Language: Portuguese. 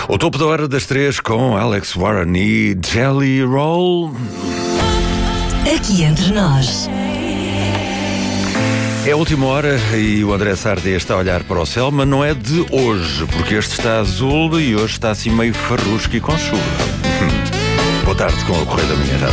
O topo da hora das 3 com Alex Warren e Jelly Roll. Aqui entre nós. É a última hora e o André Sardé está a olhar para o céu, mas não é de hoje, porque este está azul e hoje está assim meio farrusco e com chuva. Boa tarde com o Correio da Manhã.